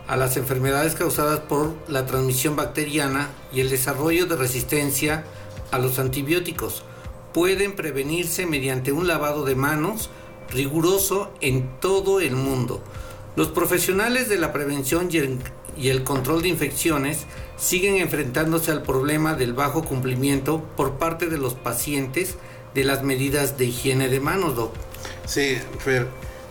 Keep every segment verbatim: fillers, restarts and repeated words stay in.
a las enfermedades causadas por la transmisión bacteriana y el desarrollo de resistencia a los antibióticos. Pueden prevenirse mediante un lavado de manos riguroso en todo el mundo. Los profesionales de la prevención y el, y el control de infecciones siguen enfrentándose al problema del bajo cumplimiento por parte de los pacientes de las medidas de higiene de manos, Doc. Sí, Fer,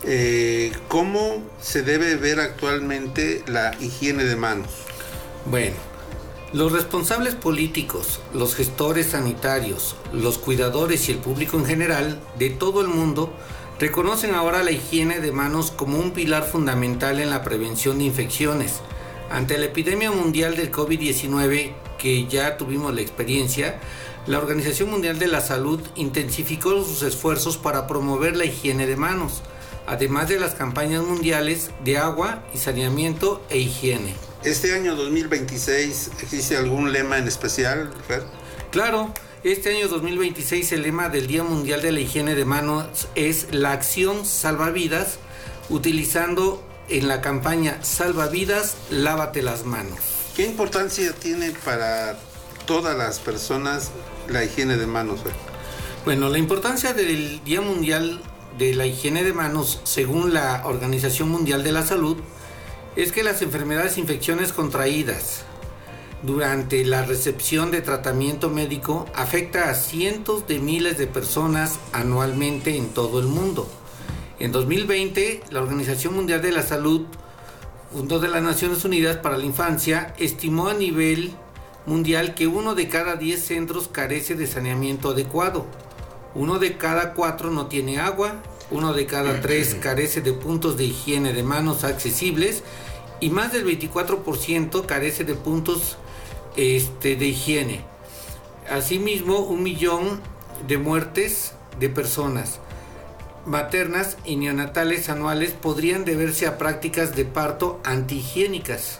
eh, ¿cómo se debe ver actualmente la higiene de manos? Bueno, los responsables políticos, los gestores sanitarios, los cuidadores y el público en general de todo el mundo reconocen ahora la higiene de manos como un pilar fundamental en la prevención de infecciones. Ante la epidemia mundial del COVID diecinueve, que ya tuvimos la experiencia, la Organización Mundial de la Salud intensificó sus esfuerzos para promover la higiene de manos, además de las campañas mundiales de agua y saneamiento e higiene. ¿Este año dos mil veintiséis existe algún lema en especial, Fer? Claro. Este año dos mil veintiséis el lema del Día Mundial de la Higiene de Manos es la acción salva vidas, utilizando en la campaña Salva Vidas, lávate las manos. ¿Qué importancia tiene para todas las personas la higiene de manos, Fer? Bueno, la importancia del Día Mundial de la Higiene de Manos, según la Organización Mundial de la Salud, es que las enfermedades e infecciones contraídas durante la recepción de tratamiento médico afecta a cientos de miles de personas anualmente en todo el mundo. En dos mil veinte, la Organización Mundial de la Salud, Fondo de las Naciones Unidas para la Infancia, estimó a nivel mundial que uno de cada diez centros carece de saneamiento adecuado, uno de cada cuatro no tiene agua, uno de cada tres carece de puntos de higiene de manos accesibles y más del veinticuatro por ciento carece de puntos Este, de higiene. Asimismo, un millón de muertes de personas maternas y neonatales anuales podrían deberse a prácticas de parto antihigiénicas.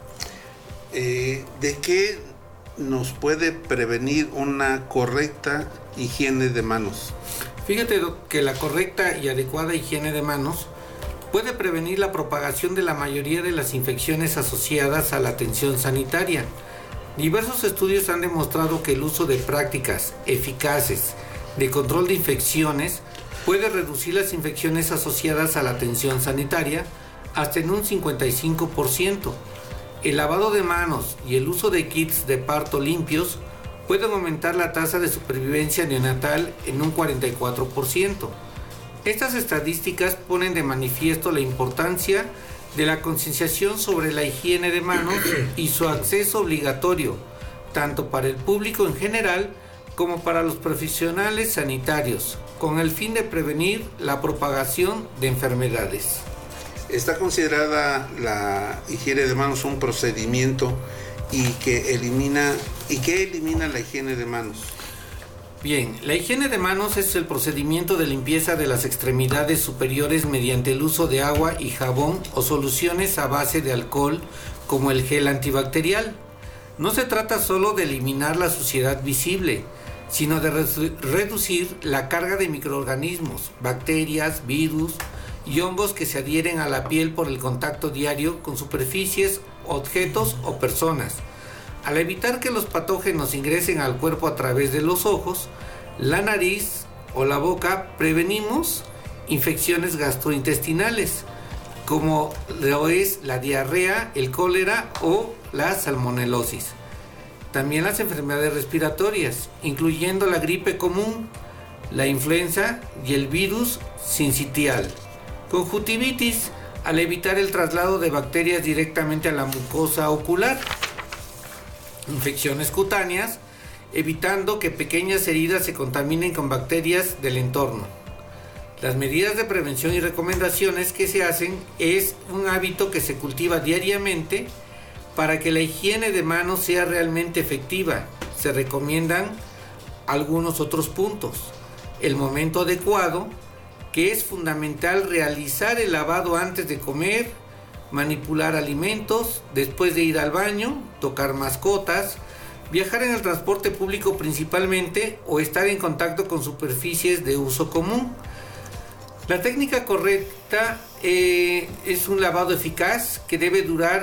Eh, ¿De qué nos puede prevenir una correcta higiene de manos? Fíjate que la correcta y adecuada higiene de manos puede prevenir la propagación de la mayoría de las infecciones asociadas a la atención sanitaria. Diversos estudios han demostrado que el uso de prácticas eficaces de control de infecciones puede reducir las infecciones asociadas a la atención sanitaria hasta en un cincuenta y cinco por ciento. El lavado de manos y el uso de kits de parto limpios pueden aumentar la tasa de supervivencia neonatal en un cuarenta y cuatro por ciento. Estas estadísticas ponen de manifiesto la importancia de la concienciación sobre la higiene de manos y su acceso obligatorio, tanto para el público en general como para los profesionales sanitarios, con el fin de prevenir la propagación de enfermedades. ¿Está considerada la higiene de manos un procedimiento y que elimina y que elimina la higiene de manos? Bien, la higiene de manos es el procedimiento de limpieza de las extremidades superiores mediante el uso de agua y jabón o soluciones a base de alcohol como el gel antibacterial. No se trata solo de eliminar la suciedad visible, sino de re- reducir la carga de microorganismos, bacterias, virus y hongos que se adhieren a la piel por el contacto diario con superficies, objetos o personas. Al evitar que los patógenos ingresen al cuerpo a través de los ojos, la nariz o la boca, prevenimos infecciones gastrointestinales, como lo es la diarrea, el cólera o la salmonelosis. También las enfermedades respiratorias, incluyendo la gripe común, la influenza y el virus sincitial. Conjuntivitis, al evitar el traslado de bacterias directamente a la mucosa ocular. Infecciones cutáneas, evitando que pequeñas heridas se contaminen con bacterias del entorno. Las medidas de prevención y recomendaciones que se hacen es un hábito que se cultiva diariamente para que la higiene de manos sea realmente efectiva. Se recomiendan algunos otros puntos. El momento adecuado, que es fundamental realizar el lavado antes de comer, manipular alimentos, después de ir al baño, tocar mascotas, viajar en el transporte público principalmente o estar en contacto con superficies de uso común. La técnica correcta eh, es un lavado eficaz que debe durar